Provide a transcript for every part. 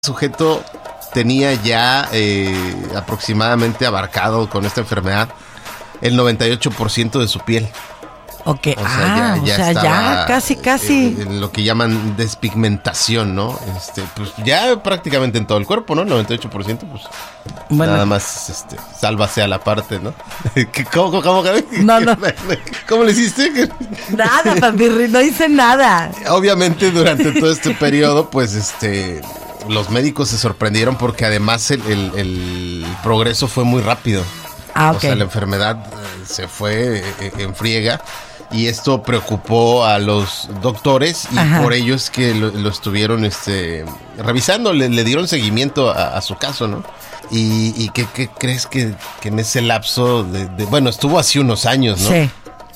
sujeto tenía ya aproximadamente abarcado con esta enfermedad el 98% de su piel. Ok, ya estaba, casi. Lo que llaman despigmentación, ¿no? Pues ya prácticamente en todo el cuerpo, ¿no? El 98%, pues bueno, nada más sálvase a la parte, ¿no? ¿Cómo? No. ¿Cómo le hiciste? Nada, papirri, no hice nada. Obviamente durante todo este periodo, pues los médicos se sorprendieron porque además el progreso fue muy rápido. Okay. O sea, la enfermedad se fue en friega y esto preocupó a los doctores y Ajá. por ello es que lo estuvieron revisando, le dieron seguimiento a su caso, ¿no? ¿Y qué crees que en ese lapso bueno, estuvo así unos años, ¿no? Sí.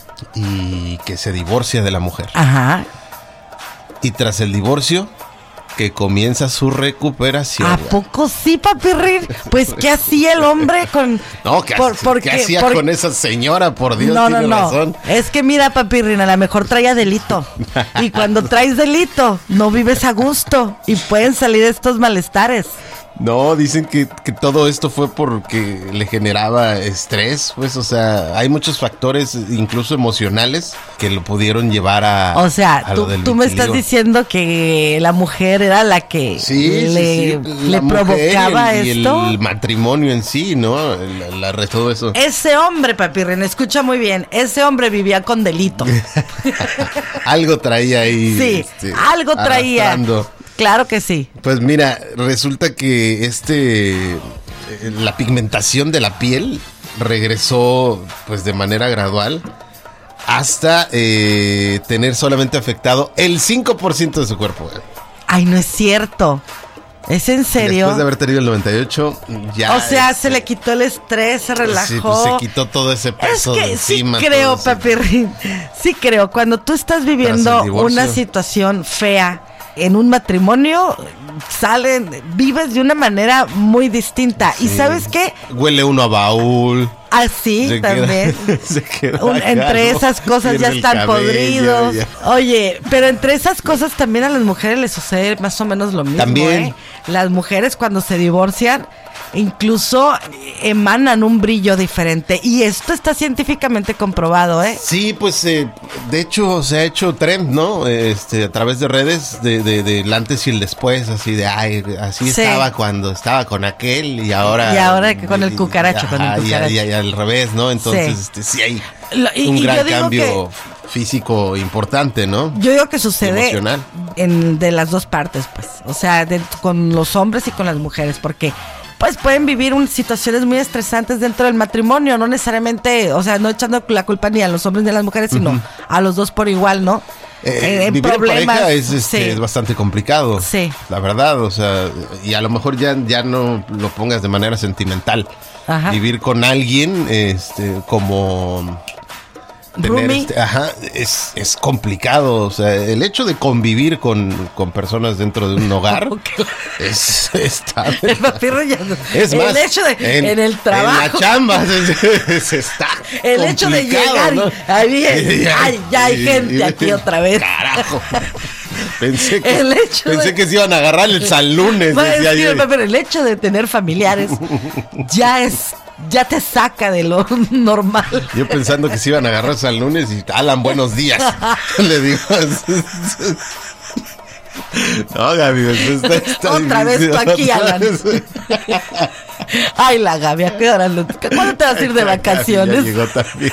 Y que se divorcia de la mujer. Ajá. Y tras el divorcio, que comienza su recuperación. ¿A poco sí, papirrín? Pues, ¿qué hacía el hombre con...? No, ¿qué hacía con esa señora? Por Dios, tiene razón. Es que mira, papirrín, a lo mejor traía delito. Y cuando traes delito, no vives a gusto. Y pueden salir estos malestares. No, dicen que todo esto fue porque le generaba estrés, pues, o sea, hay muchos factores, incluso emocionales, que lo pudieron llevar a... O sea, tú me estás diciendo que la mujer era la que le provocaba esto. Y el matrimonio en sí, ¿no? Todo eso. Ese hombre, papirren, escucha muy bien, ese hombre vivía con delito. Algo traía ahí. Sí, algo traía. Arrastrando. Claro que sí. Pues mira, resulta que la pigmentación de la piel regresó pues de manera gradual hasta tener solamente afectado el 5% de su cuerpo. Ay, no es cierto. ¿Es en serio? Después de haber tenido el 98, ya... O sea, se le quitó el estrés, se relajó. Sí, pues se quitó todo ese peso de encima. Sí creo, papirrín. Sí creo. Cuando tú estás viviendo una situación fea en un matrimonio, vives de una manera muy distinta. Sí. ¿Y sabes qué? Huele uno a baúl. Así también. Entre esas cosas ya están podridos. Ya. Oye, pero entre esas cosas también a las mujeres les sucede más o menos lo mismo. También. Las mujeres cuando se divorcian incluso emanan un brillo diferente. Y esto está científicamente comprobado, ¿eh? Sí, pues de hecho se ha hecho trend, ¿no? A través de redes del antes y el después, así de, así sí. Estaba cuando estaba con aquel y ahora... Y ahora con el cucaracho, Y al revés, ¿no? Entonces, sí hay un gran cambio físico importante, ¿no? Yo digo que sucede emocional. De las dos partes, pues. O sea, con los hombres y con las mujeres, porque pues pueden vivir situaciones muy estresantes dentro del matrimonio, no necesariamente, o sea, no echando la culpa ni a los hombres ni a las mujeres, sino a los dos por igual, ¿no? Vivir problemas, en pareja es bastante complicado, sí. La verdad, o sea, y a lo mejor ya no lo pongas de manera sentimental. Ajá. Vivir con alguien, como... es complicado, o sea, el hecho de convivir con personas dentro de un hogar está el papirro ya no. Es más, el hecho de en el trabajo, en la chamba está el hecho de llegar, ¿no? Ya hay gente aquí otra vez. Carajo. Pensé que se iban a agarrar el San Lunes. Pero el hecho de tener familiares ya te saca de lo normal. Yo pensando que se iban a agarrar San Lunes y Alan, buenos días. Le digo. No, Gaby, está otra vez tú aquí, Alan. Ay, la Gaby, ¿a qué hora? ¿Cuándo te vas a ir de vacaciones? Ya llegó también.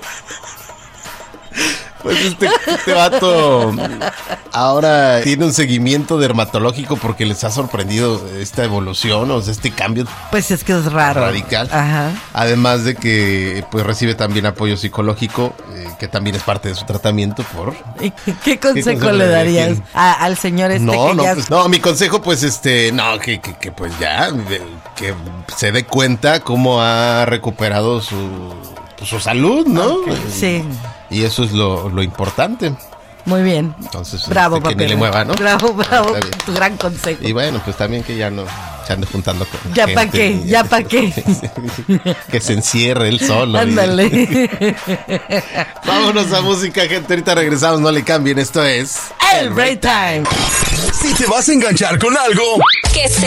Pues este vato ahora tiene un seguimiento dermatológico porque les ha sorprendido esta evolución, o sea, este cambio. Pues es que es raro. Radical. Ajá. Además de que pues recibe también apoyo psicológico, que también es parte de su tratamiento. ¿Y qué consejo le darías al señor No, mi consejo pues que pues ya que se dé cuenta cómo ha recuperado su salud, ¿no? Okay. Sí. Y eso es lo importante. Muy bien. Entonces, bravo, que ni le mueva, ¿no? Bravo, tu gran consejo. Y bueno, pues también que ya no se ande juntando con ¿Ya gente. para qué? Que se encierre él solo. Ándale. Vámonos a música, gente. Ahorita regresamos, no le cambien. Esto es El Break Time. Si te vas a enganchar con algo, que se